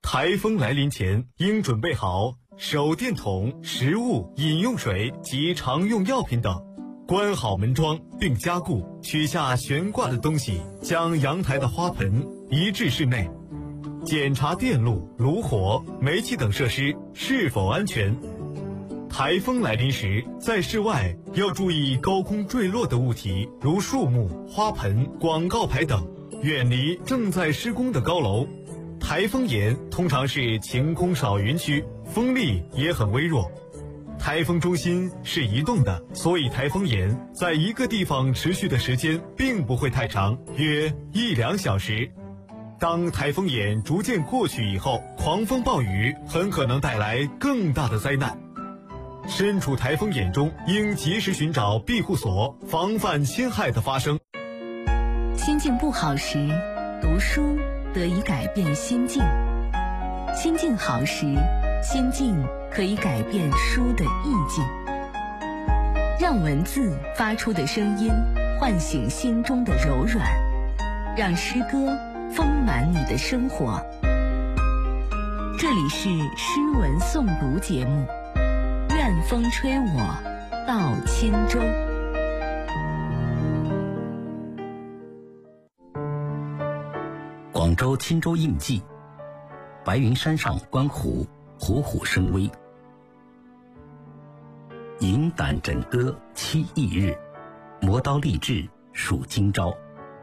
台风来临前，应准备好手电筒、食物、饮用水及常用药品等，关好门窗并加固，取下悬挂的东西，将阳台的花盆移至室内，检查电路、炉火、煤气等设施是否安全。台风来临时，在室外要注意高空坠落的物体，如树木、花盆、广告牌等，远离正在施工的高楼。台风眼通常是晴空少云区，风力也很微弱。台风中心是移动的，所以台风眼在一个地方持续的时间并不会太长，约1-2小时。当台风眼逐渐过去以后，狂风暴雨很可能带来更大的灾难。身处台风眼中，应及时寻找庇护所，防范侵害的发生。 心境不好时，读书得以改变心境；心境好时，心境可以改变书的意境。让文字发出的声音唤醒心中的柔软，让诗歌丰满你的生活。这里是诗文诵读节目，愿风吹我到钦州。 广州钦州印记，白云山上观虎，虎虎生威。银胆枕歌期翌日，磨刀立志属今朝。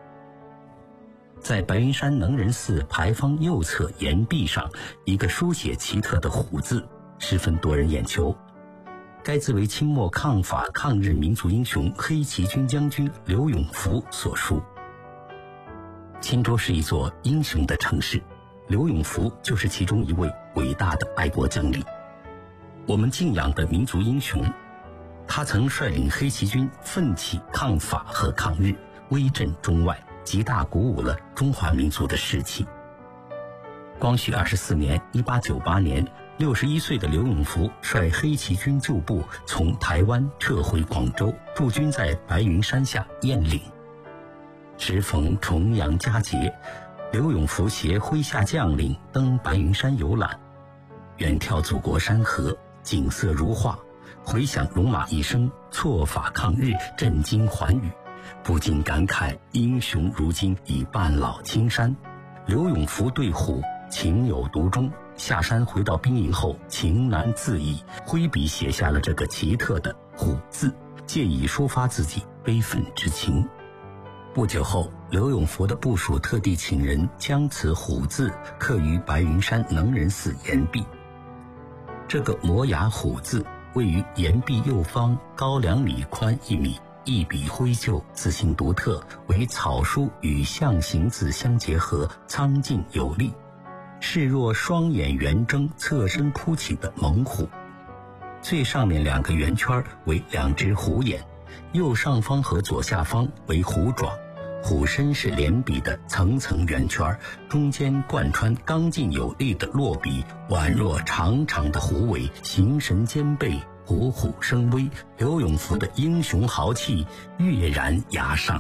在白云山能仁寺牌坊右侧岩壁上，一个书写奇特的虎字十分夺人眼球。该字为清末抗法抗日民族英雄黑旗军将军刘永福所书。钦州是一座英雄的城市，刘永福就是其中一位伟大的爱国将领，我们敬仰的民族英雄。他曾率领黑旗军奋起抗法和抗日，威震中外，极大鼓舞了中华民族的士气。光绪24年1898年，61岁的刘永福率黑旗军旧部从台湾撤回广州，驻军在白云山下雁岭。时逢重阳佳节，刘永福携麾下将领登白云山游览，远眺祖国山河，景色如画，回想戎马一生错法抗日，震惊寰宇，不禁感慨英雄如今已半老青山。刘永福对虎情有独钟，下山回到兵营后情难自已，挥笔写下了这个奇特的虎字，借以抒发自己悲愤之情。不久后，刘永福的部属特地请人将此虎字刻于白云山能仁寺岩壁。这个摩崖虎字位于岩壁右方，高2米，宽1米，一笔挥就，字形独特，为草书与象形字相结合，苍劲有力，视若双眼圆睁、侧身扑起的猛虎。最上面2个圆圈为2只虎眼，右上方和左下方为虎爪，虎身是连笔的层层圆圈，中间贯穿刚劲有力的落笔，宛若长长的虎尾，形神兼备，虎虎生威。刘永福的英雄豪气跃然崖上。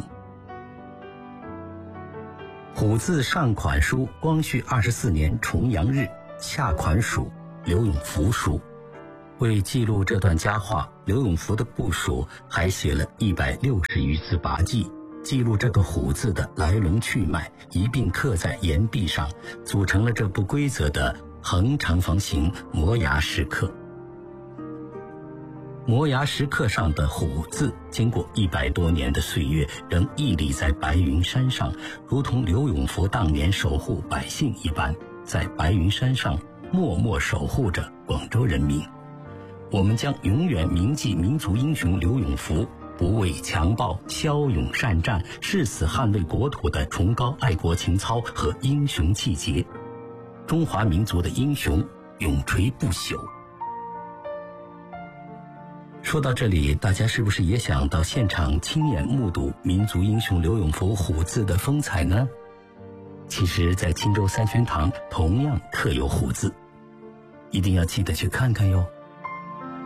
虎字上款书光绪24年重阳日，下款属刘永福书。为记录这段佳话，刘永福的部属还写了160余字跋记，记录这个虎字的来龙去脉，一并刻在岩壁上，组成了这不规则的横长方形摩崖石刻。摩崖石刻上的虎字经过100多年的岁月，仍屹立在白云山上，如同刘永福当年守护百姓一般，在白云山上默默守护着广州人民。我们将永远铭记民族英雄刘永福不畏强暴、骁勇善战、誓死捍卫国土的崇高爱国情操和英雄气节。中华民族的英雄永垂不朽。说到这里，大家是不是也想到现场亲眼目睹民族英雄刘永福虎字的风采呢？其实在钦州三宣堂同样刻有虎字，一定要记得去看看哟。